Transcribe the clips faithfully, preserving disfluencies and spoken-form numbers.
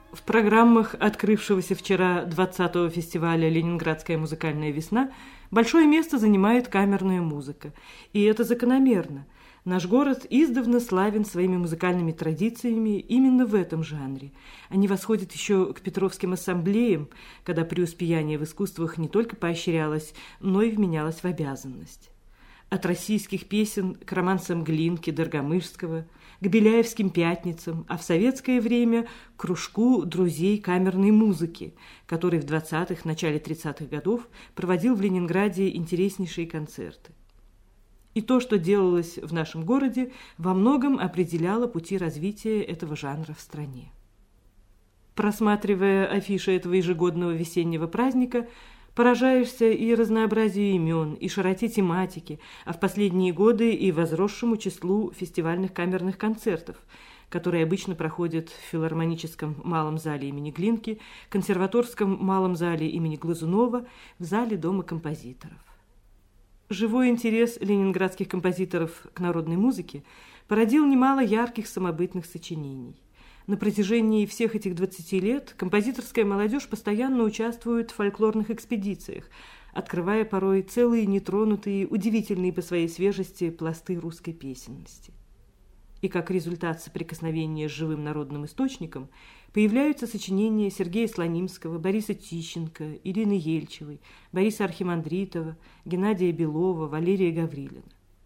В программах открывшегося вчера двадцатого фестиваля «Ленинградская музыкальная весна» большое место занимает камерная музыка. И это закономерно. Наш город издавна славен своими музыкальными традициями именно в этом жанре. Они восходят еще к Петровским ассамблеям, когда преуспеяние в искусствах не только поощрялось, но и вменялось в обязанность. От российских песен к романсам Глинки, Доргомышского, к Беляевским пятницам, а в советское время к кружку друзей камерной музыки, который в двадцатых, начале тридцатых годов проводил в Ленинграде интереснейшие концерты. И то, что делалось в нашем городе, во многом определяло пути развития этого жанра в стране. Просматривая афиши этого ежегодного весеннего праздника, поражаешься и разнообразию имен, и широте тематики, а в последние годы и возросшему числу фестивальных камерных концертов, которые обычно проходят в филармоническом малом зале имени Глинки, консерваторском малом зале имени Глазунова, в зале Дома композиторов. Живой интерес ленинградских композиторов к народной музыке породил немало ярких самобытных сочинений. На протяжении всех этих двадцати лет композиторская молодежь постоянно участвует в фольклорных экспедициях, открывая порой целые нетронутые, удивительные по своей свежести пласты русской песенности. И как результат соприкосновения с живым народным источником появляются сочинения Сергея Слонимского, Бориса Тищенко, Ирины Ельчевой, Бориса Архимандритова, Геннадия Белова, Валерия Гаврилина.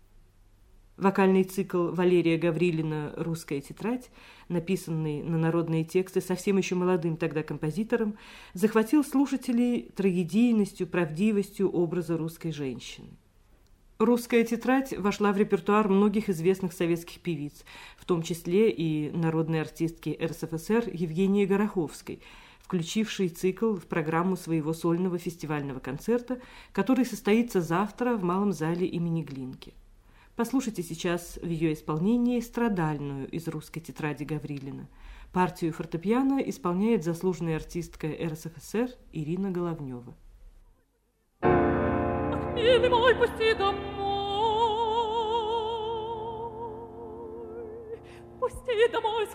Вокальный цикл Валерия Гаврилина «Русская тетрадь», написанный на народные тексты совсем еще молодым тогда композитором, захватил слушателей трагедийностью, правдивостью образа русской женщины. «Русская тетрадь» вошла в репертуар многих известных советских певиц, в том числе и народной артистки эр эс эф эс эр Евгении Гороховской, включившей цикл в программу своего сольного фестивального концерта, который состоится завтра в Малом зале имени Глинки. Послушайте сейчас в ее исполнении страдальную из «Русской тетради» Гаврилина. Партию фортепиано исполняет заслуженная артистка эр эс эф эс эр Ирина Головнева. Милый мой, пусти домой, пусти домой.